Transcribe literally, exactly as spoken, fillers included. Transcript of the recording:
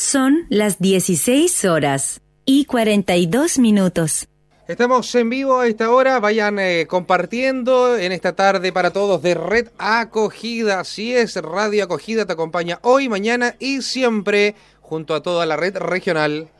Son las dieciséis horas y cuarenta y dos minutos. Estamos en vivo a esta hora, vayan eh, compartiendo en esta tarde para todos de Red Acogida. Así es, Radio Acogida te acompaña hoy, mañana y siempre junto a toda la red regional.